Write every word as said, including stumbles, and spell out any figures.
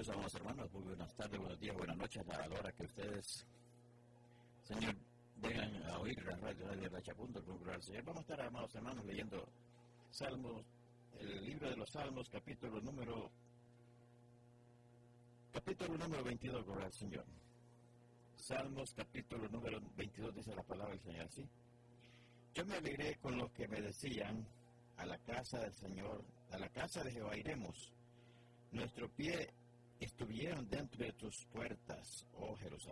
Dios, amados hermanos, muy buenas tardes, buenos días, buenas noches, a la hora que ustedes, Señor, vengan a oír la radio de Rachapunto, el programa del Señor. Vamos a estar, amados hermanos, leyendo Salmos, el libro de los Salmos, capítulo número, capítulo número veintidós, gloria al Señor. Salmos, capítulo número veintidós, dice la palabra del Señor así. Yo me alegré con los que me decían, a la casa del Señor, a la casa de Jehová iremos. Nuestro pie estuvieron dentro de tus puertas, oh Jerusalén.